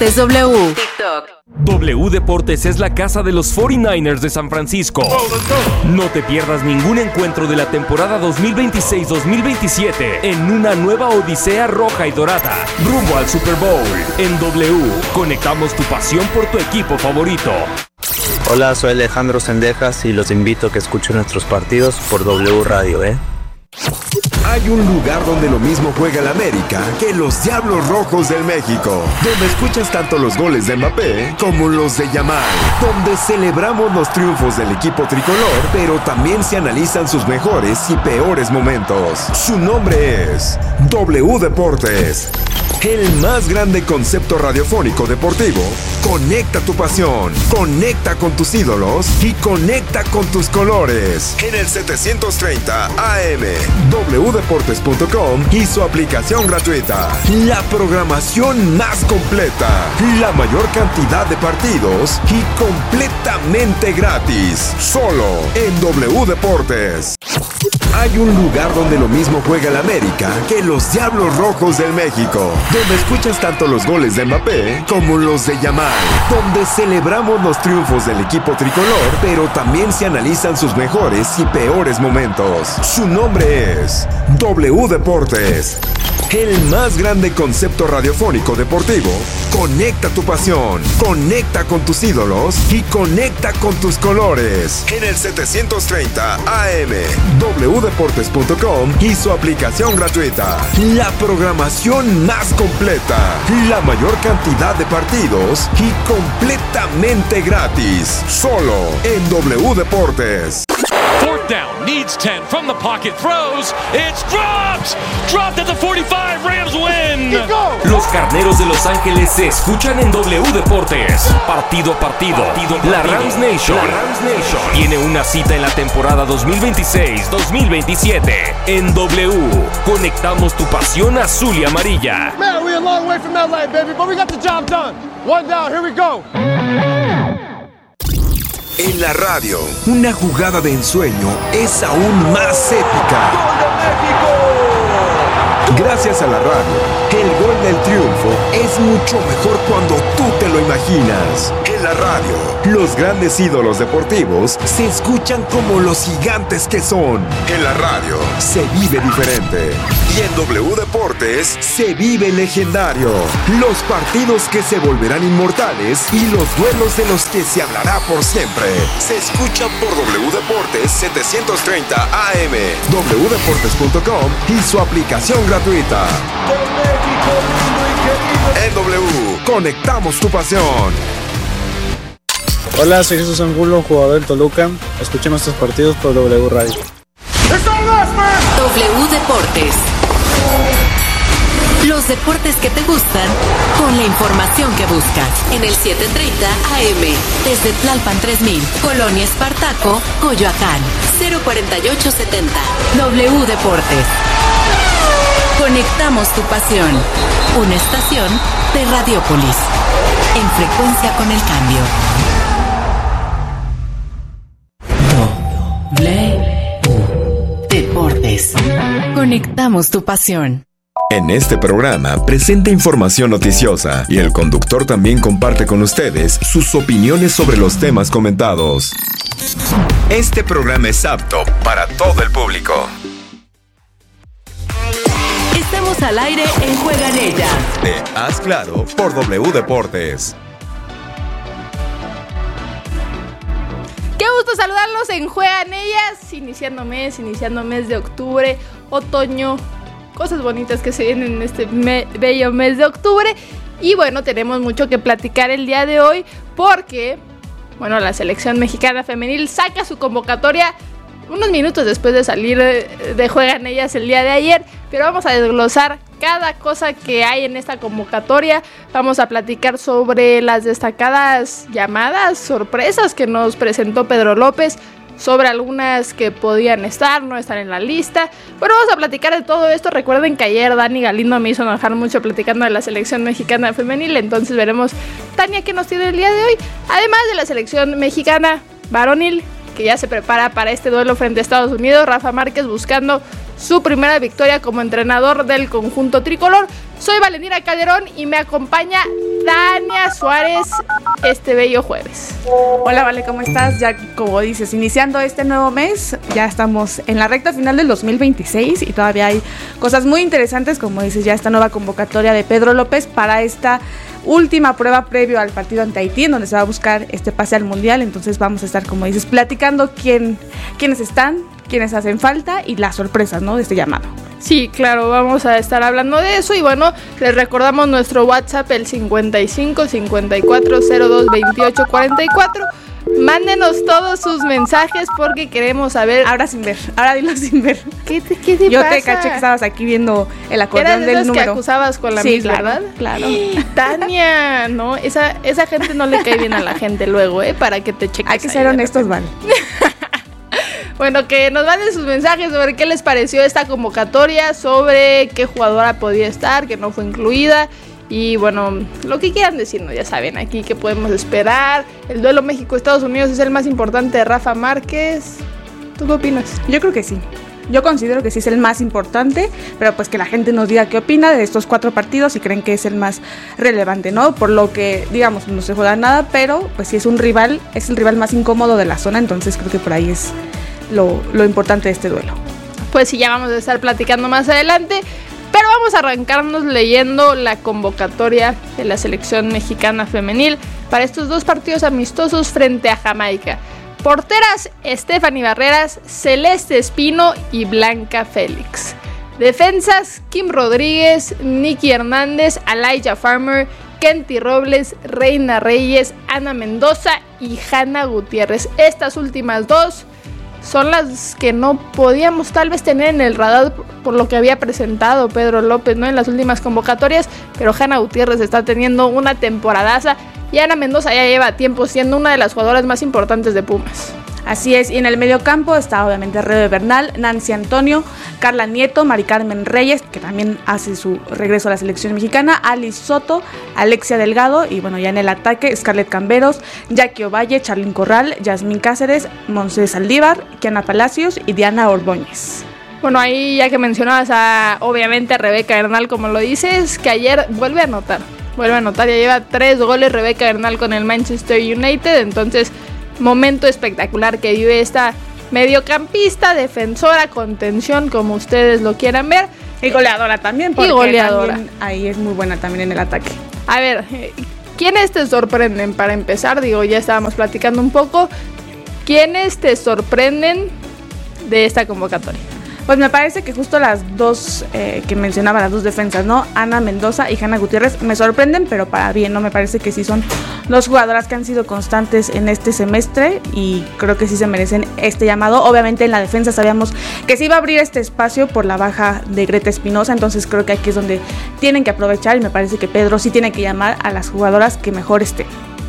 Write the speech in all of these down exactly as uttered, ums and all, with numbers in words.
Deportes W. TikTok. W Deportes es la casa de los cuarenta y nueve ers de San Francisco. No te pierdas ningún encuentro de la temporada dos mil veintiséis dos mil veintisiete en una nueva odisea roja y dorada, rumbo al Super Bowl. En W, conectamos tu pasión por tu equipo favorito. Hola, soy Alejandro Sendejas y los invito a que escuchen nuestros partidos por W Radio, ¿eh? Hay un lugar donde lo mismo juega el América que los Diablos Rojos del México, donde escuchas tanto los goles de Mbappé como los de Yamal, donde celebramos los triunfos del equipo tricolor, pero también se analizan sus mejores y peores momentos. Su nombre es W Deportes, el más grande concepto radiofónico deportivo. Conecta tu pasión, conecta con tus ídolos y conecta con tus colores. En el setecientos treinta A M, w deportes punto com y su aplicación gratuita. La programación más completa, la mayor cantidad de partidos y completamente gratis. Solo en W Deportes. Hay un lugar donde lo mismo juega el América que los Diablos Rojos del México, donde escuchas tanto los goles de Mbappé como los de Yamal, donde celebramos los triunfos del equipo tricolor, pero también se analizan sus mejores y peores momentos. Su nombre es W Deportes, el más grande concepto radiofónico deportivo. Conecta tu pasión, conecta con tus ídolos y conecta con tus colores. En el setecientos treinta A M, w deportes punto com y su aplicación gratuita. La programación más completa, la mayor cantidad de partidos y completamente gratis. Solo en W Deportes. Fourth down, needs ten, from the pocket, throws, it's dropped! Dropped at the forty-five, Rams win! Los Carneros de Los Ángeles se escuchan en W Deportes. Partido a partido, partido, partido. La Rams Nation, la Rams Nation tiene una cita en la temporada dos mil veintiséis dos mil veintisiete. En W, conectamos tu pasión azul y amarilla. Man, we're a long way from L A, baby, but we got the job done. One down, here we go. En la radio, una jugada de ensueño es aún más épica. ¡Gol de México! Gracias a la radio, el gol del triunfo es mucho mejor cuando tú te lo imaginas. En la radio, los grandes ídolos deportivos se escuchan como los gigantes que son. En la radio, se vive diferente. Y en W Deportes, se vive legendario. Los partidos que se volverán inmortales y los duelos de los que se hablará por siempre. Se escuchan por W Deportes setecientos treinta A M, w deportes punto com y su aplicación gratuita. En W, conectamos tu pasión. Hola, soy Jesús Angulo, jugador del Toluca. Escuchen nuestros partidos por W Radio. W Deportes. Los deportes que te gustan con la información que buscas. En el setecientos treinta A M, desde Tlalpan tres mil, Colonia Espartaco, Coyoacán, cero cuarenta y ocho setenta. W Deportes. Conectamos tu pasión. Una estación de Radiopolis. En frecuencia con el cambio. W Deportes. Conectamos tu pasión. En este programa presenta información noticiosa y el conductor también comparte con ustedes sus opiniones sobre los temas comentados. Este programa es apto para todo el público. Estamos al aire en Juegan Ellas. De Haz Claro por W Deportes. Qué gusto saludarlos en Juegan Ellas, iniciando mes, iniciando mes de octubre, otoño, cosas bonitas que se vienen en este me- bello mes de octubre. Y bueno, tenemos mucho que platicar el día de hoy porque, bueno, la selección mexicana femenil saca su convocatoria unos minutos después de salir de, de Juegan Ellas el día de ayer, pero vamos a desglosar cada cosa que hay en esta convocatoria. Vamos a platicar sobre las destacadas llamadas, sorpresas que nos presentó Pedro López, sobre algunas que podían estar, no estar en la lista. Bueno, vamos a platicar de todo esto. Recuerden que ayer Dani Galindo me hizo enojar mucho platicando de la selección mexicana femenil, entonces veremos, Tania, qué nos tiene el día de hoy, además de la selección mexicana varonil, que ya se prepara para este duelo frente a Estados Unidos. Rafa Márquez buscando su primera victoria como entrenador del conjunto tricolor. Soy Valentina Calderón y me acompaña Tania Suárez este bello jueves. Hola Vale, ¿cómo estás? Ya como dices, iniciando este nuevo mes, ya estamos en la recta final del dos mil veintiséis y todavía hay cosas muy interesantes, como dices, ya esta nueva convocatoria de Pedro López para esta última prueba previo al partido ante Haití, en donde se va a buscar este pase al Mundial. Entonces vamos a estar, como dices, platicando quién, quiénes están, quiénes hacen falta y las sorpresas, ¿no?, de este llamado. Sí, claro, vamos a estar hablando de eso y bueno, les recordamos nuestro WhatsApp, el cincuenta y cinco, cincuenta y cuatro, cero dos, veintiocho, cuarenta y cuatro. Mándenos todos sus mensajes porque queremos saber. Ahora sin ver, ahora dilo sin ver. ¿Qué te, qué te Yo pasa? te caché que estabas aquí viendo el acordeón Eras de del esas número. que acusabas con la sí, misma, claro, ¿verdad? Claro. Tania, no, esa, esa gente no le cae bien a la gente luego, ¿eh? Para que te cheques. Hay que ser honestos, Vale. Bueno, que nos manden sus mensajes sobre qué les pareció esta convocatoria, sobre qué jugadora podía estar, que no fue incluida. Y bueno, lo que quieran decirnos, ya saben, aquí que podemos esperar. El duelo México-Estados Unidos es el más importante de Rafa Márquez. ¿Tú qué opinas? Yo creo que sí. Yo considero que sí es el más importante, pero pues que la gente nos diga qué opina de estos cuatro partidos y creen que es el más relevante, ¿no? Por lo que, digamos, no se juega nada, pero pues sí es un rival, es el rival más incómodo de la zona, entonces creo que por ahí es lo, lo importante de este duelo. Pues sí, ya vamos a estar platicando más adelante. Pero vamos a arrancarnos leyendo la convocatoria de la selección mexicana femenil para estos dos partidos amistosos frente a Jamaica. Porteras: Stephanie Barreras, Celeste Espino y Blanca Félix. Defensas: Kim Rodríguez, Nikki Hernández, Alayja Farmer, Kenty Robles, Reina Reyes, Ana Mendoza y Hanna Gutiérrez. Estas últimas dos son las que no podíamos tal vez tener en el radar por lo que había presentado Pedro López, ¿no?, en las últimas convocatorias, pero Hanna Gutiérrez está teniendo una temporadaza y Ana Mendoza ya lleva tiempo siendo una de las jugadoras más importantes de Pumas. Así es, y en el mediocampo está obviamente Rebe Bernal, Nancy Antonio, Carla Nieto, Mari Carmen Reyes, que también hace su regreso a la selección mexicana, Alice Soto, Alexia Delgado, y bueno, ya en el ataque, Scarlett Camberos, Jackie Ovalle, Charlyn Corral, Yasmín Cáceres, Monse Saldívar, Kiana Palacios y Diana Ordóñez. Bueno, ahí ya que mencionabas a, obviamente, a Rebeca Bernal, como lo dices, que ayer vuelve a anotar, vuelve a anotar, ya lleva tres goles Rebeca Bernal con el Manchester United, entonces momento espectacular que vive esta mediocampista, defensora, contención, como ustedes lo quieran ver. Y goleadora también, porque y goleadora. ahí es muy buena también en el ataque. A ver, ¿quiénes te sorprenden para empezar? Digo, ya estábamos platicando un poco. ¿Quiénes te sorprenden de esta convocatoria? Pues me parece que justo las dos eh, que mencionaba, las dos defensas, ¿no? Ana Mendoza y Hanna Gutiérrez me sorprenden, pero para bien, ¿no? Me parece que sí son dos jugadoras que han sido constantes en este semestre y creo que sí se merecen este llamado. Obviamente en la defensa sabíamos que se iba a abrir este espacio por la baja de Greta Espinosa, entonces creo que aquí es donde tienen que aprovechar y me parece que Pedro sí tiene que llamar a las jugadoras que mejor estén.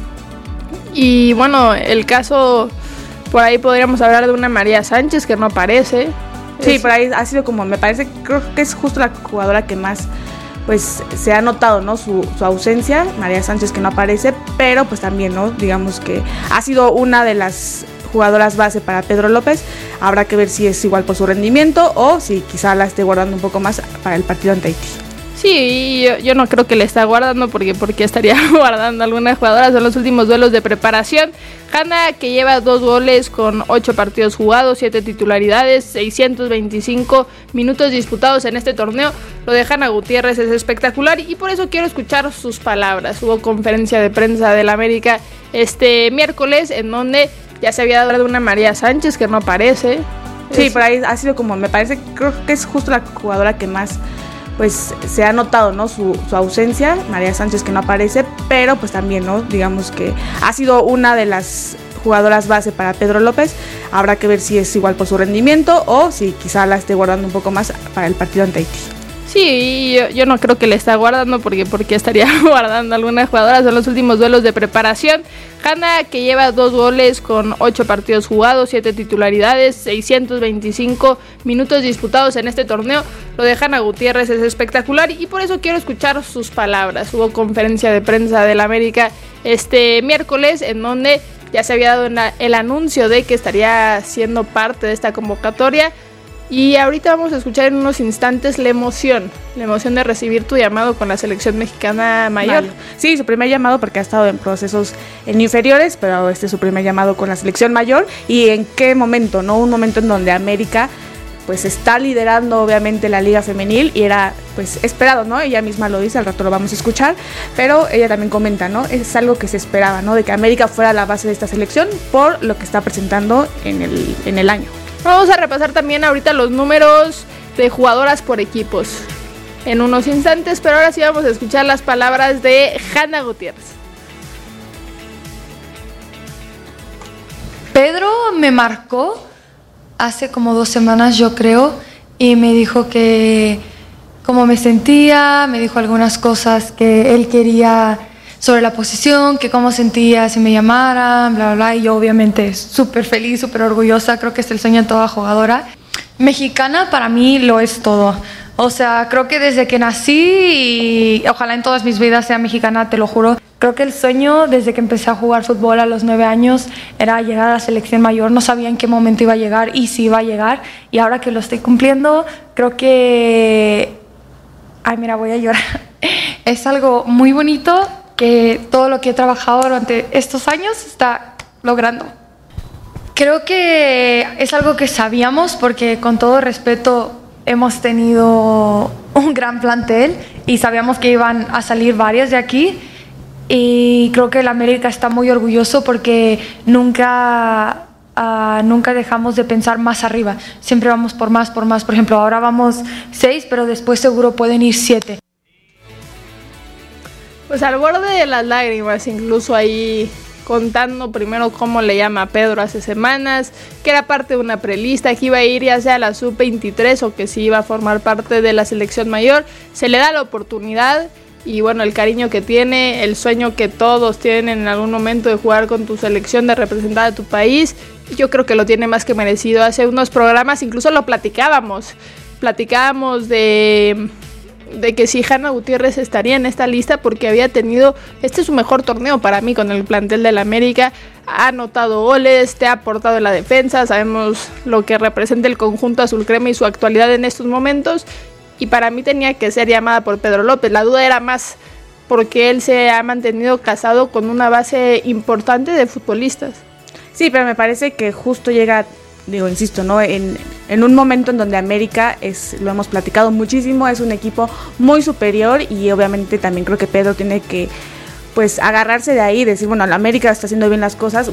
Y bueno, el caso, por ahí podríamos hablar de una María Sánchez que no aparece. Sí, por ahí ha sido como, me parece, creo que es justo la jugadora que más pues se ha notado, ¿no? Su, su ausencia, María Sánchez, que no aparece, pero pues también, ¿no? Digamos que ha sido una de las jugadoras base para Pedro López. Habrá que ver si es igual por su rendimiento o si quizá la esté guardando un poco más para el partido ante Haití. Sí, yo, yo no creo que le está guardando porque, porque estaría guardando algunas jugadoras en los últimos duelos de preparación. Hanna, que lleva dos goles con ocho partidos jugados, siete titularidades, seiscientos veinticinco minutos disputados en este torneo. Lo de Hanna Gutiérrez es espectacular y por eso quiero escuchar sus palabras. Hubo conferencia de prensa del América este miércoles en donde ya se había dado una María Sánchez que no aparece. Sí, es... por ahí ha sido como, me parece, creo que es justo la jugadora que más pues se ha notado, ¿no? Su, su ausencia, María Sánchez, que no aparece, pero pues también, ¿no? Digamos que ha sido una de las jugadoras base para Pedro López. Habrá que ver si es igual por su rendimiento o si quizá la esté guardando un poco más para el partido ante Haití. Sí, yo, yo no creo que le está guardando porque, porque estaría guardando algunas jugadoras en los últimos duelos de preparación. Hanna, que lleva dos goles con ocho partidos jugados, siete titularidades, seiscientos veinticinco minutos disputados en este torneo. Lo de Hanna Gutiérrez es espectacular y por eso quiero escuchar sus palabras. Hubo conferencia de prensa del América este miércoles en donde ya se había dado el anuncio de que estaría siendo parte de esta convocatoria. Y ahorita vamos a escuchar en unos instantes la emoción, la emoción de recibir tu llamado con la selección mexicana mayor. Vale. Sí, su primer llamado porque ha estado en procesos en inferiores, pero este es su primer llamado con la selección mayor. ¿Y en qué momento? ¿No? Un momento en donde América pues está liderando obviamente la liga femenil y era pues esperado, ¿no? Ella misma lo dice, al rato lo vamos a escuchar, pero ella también comenta, ¿no? Es algo que se esperaba, ¿no? De que América fuera la base de esta selección por lo que está presentando en el, en el año. Vamos a repasar también ahorita los números de jugadoras por equipos en unos instantes, pero ahora sí vamos a escuchar las palabras de Hanna Gutiérrez. Pedro me marcó hace como dos semanas, yo creo, y me dijo que cómo me sentía, me dijo algunas cosas que él quería sobre la posición, que cómo sentía si me llamaran, bla, bla, bla, y yo obviamente súper feliz, súper orgullosa, creo que es el sueño de toda jugadora. Mexicana para mí lo es todo, o sea, creo que desde que nací, y ojalá en todas mis vidas sea mexicana, te lo juro. Creo que el sueño desde que empecé a jugar fútbol a los nueve años era llegar a la selección mayor. No sabía en qué momento iba a llegar y si iba a llegar. Y ahora que lo estoy cumpliendo, creo que... Ay, mira, voy a llorar. Es algo muy bonito que todo lo que he trabajado durante estos años está logrando. Creo que es algo que sabíamos porque con todo respeto hemos tenido un gran plantel y sabíamos que iban a salir varias de aquí. Y creo que el América está muy orgulloso porque nunca, uh, nunca dejamos de pensar más arriba. Siempre vamos por más, por más. Por ejemplo, ahora vamos seis, pero después seguro pueden ir siete. Pues al borde de las lágrimas, incluso ahí contando primero cómo le llama a Pedro hace semanas, que era parte de una prelista, que iba a ir ya sea a la sub veintitrés o que sí iba a formar parte de la selección mayor. Se le da la oportunidad. Y bueno, el cariño que tiene, el sueño que todos tienen en algún momento de jugar con tu selección, de representar a tu país, yo creo que lo tiene más que merecido. Hace unos programas incluso lo platicábamos, platicábamos de, de que si Hanna Gutiérrez estaría en esta lista porque había tenido, este es su mejor torneo para mí con el plantel del América, ha anotado goles, te ha aportado en la defensa, sabemos lo que representa el conjunto azul crema y su actualidad en estos momentos. Y para mí tenía que ser llamada por Pedro López. La duda era más porque él se ha mantenido casado con una base importante de futbolistas. Sí, pero me parece que justo llega, digo, insisto, ¿no? En, en un momento en donde América, es, lo hemos platicado muchísimo, es un equipo muy superior y obviamente también creo que Pedro tiene que pues agarrarse de ahí y decir, bueno, la América está haciendo bien las cosas,